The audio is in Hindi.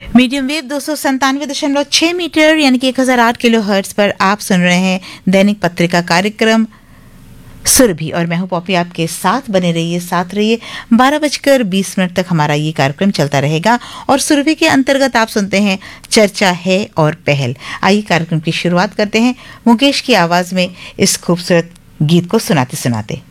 मीडियम वेव 297.6 मीटर यानी कि 1008 किलो हर्ट्ज पर आप सुन रहे हैं दैनिक पत्रिका कार्यक्रम सुरभि, और मैं हूं पॉपी, आपके साथ बने रहिए, साथ रहिए। 12:20 तक हमारा ये कार्यक्रम चलता रहेगा और सुरभि के अंतर्गत आप सुनते हैं चर्चा है और पहल। आइए कार्यक्रम की शुरुआत करते हैं मुकेश की आवाज में इस खूबसूरत गीत को सुनाते सुनाते।